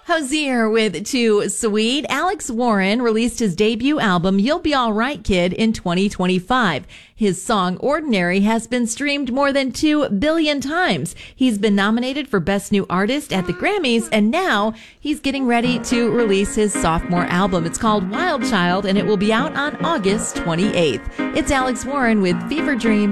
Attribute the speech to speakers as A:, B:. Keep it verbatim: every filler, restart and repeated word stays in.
A: Hozier with Too Sweet. Alex Warren released his debut album, You'll Be Alright Kid, in twenty twenty-five. His song, Ordinary, has been streamed more than two billion times. He's been nominated for Best New Artist at the Grammys, and now he's getting ready to release his sophomore album. It's called Wild Child, and it will be out on August twenty-eighth. It's Alex Warren with Fever Dream.